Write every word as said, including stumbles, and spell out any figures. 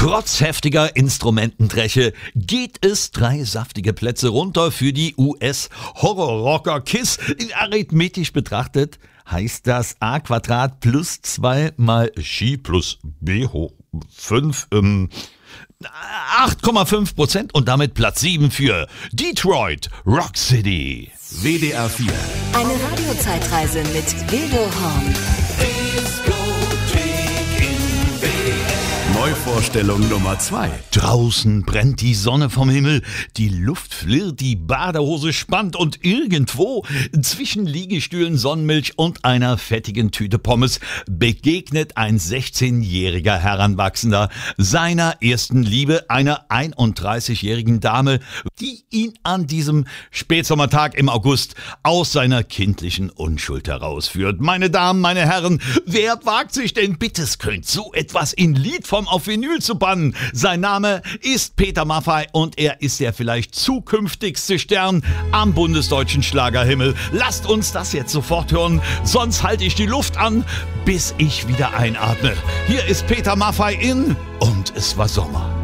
Trotz heftiger Instrumentendreche geht es drei saftige Plätze runter für die U S-Horror-Rocker KISS. Arithmetisch betrachtet heißt das a Quadrat plus zwei mal Chi plus b hoch fünf, ähm, acht Komma fünf Prozent und damit Platz sieben für Detroit Rock City. W D R vier. Eine Radiozeitreise mit Guido Horn. Neuvorstellung Nummer zwei. Draußen brennt die Sonne vom Himmel, die Luft flirrt, die Badehose spannt und irgendwo zwischen Liegestühlen, Sonnenmilch und einer fettigen Tüte Pommes begegnet ein sechzehnjähriger Heranwachsender seiner ersten Liebe, einer einunddreißigjährigen Dame, die ihn an diesem Spätsommertag im August aus seiner kindlichen Unschuld herausführt. Meine Damen, meine Herren, wer wagt sich denn bitteskönnt so etwas in Liedform auf Vinyl zu bannen? Sein Name ist Peter Maffay und er ist der vielleicht zukünftigste Stern am bundesdeutschen Schlagerhimmel. Lasst uns das jetzt sofort hören, sonst halte ich die Luft an, bis ich wieder einatme. Hier ist Peter Maffay in Und es war Sommer.